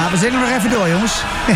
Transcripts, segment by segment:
Ja, we zingen nog even door, jongens.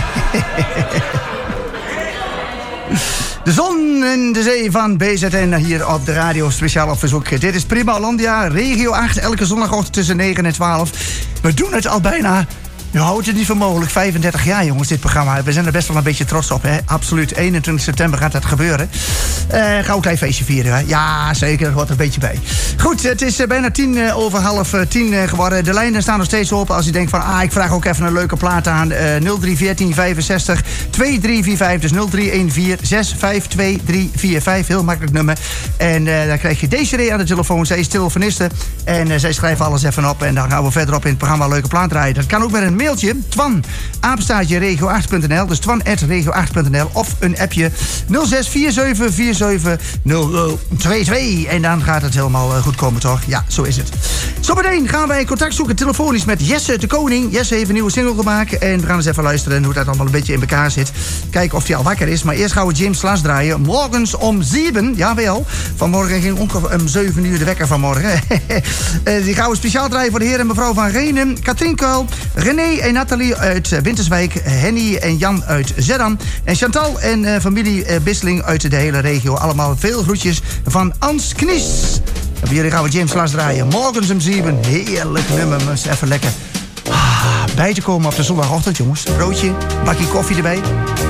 De zon en de zee van BZN hier op de radio, speciaal op verzoek. Dit is Prima Hollandia, regio 8, elke zondagochtend tussen 9 en 12. We doen het al bijna... Je houdt het niet voor mogelijk. 35 jaar, jongens, dit programma. We zijn er best wel een beetje trots op, hè? Absoluut. 21 september gaat dat gebeuren. Gaan we een klein feestje vieren, hè? Ja, zeker. Dat hoort er een beetje bij. Goed, het is bijna 10:10 geworden. De lijnen staan nog steeds open. Als u denkt van, ik vraag ook even een leuke plaat aan. 0314 65 2345. Dus 0314 65 2345. Heel makkelijk nummer. En dan krijg je Desiree aan de telefoon. Zij is telefoniste. En zij schrijft alles even op. En dan gaan we verderop in het programma een leuke plaat draaien. Dat kan ook met een mailtje, Twan, apenstaartje regio8.nl, dus twan@regio8.nl, of een appje 0647470022. En dan gaat het helemaal goed komen, toch? Ja, zo is het. Zometeen gaan wij contact zoeken telefonisch met Jesse de Koning. Jesse heeft een nieuwe single gemaakt en we gaan eens even luisteren hoe dat allemaal een beetje in elkaar zit. Kijken of hij al wakker is, maar eerst gaan we James Last draaien. Morgens om 7, jawel. Vanmorgen ging ongeveer om 7 uur de wekker vanmorgen. Die gaan we speciaal draaien voor de heer en mevrouw van Renen, Katrien Kuil, René en Nathalie uit Winterswijk, Henny en Jan uit Zeddam en Chantal en familie Bisseling uit de hele regio. Allemaal veel groetjes van Ans Knies. En voor jullie gaan we James Last draaien. Morgens om 7. Heerlijk nummer, maar even lekker bij te komen op de zondagochtend, jongens. Broodje, bakje koffie erbij.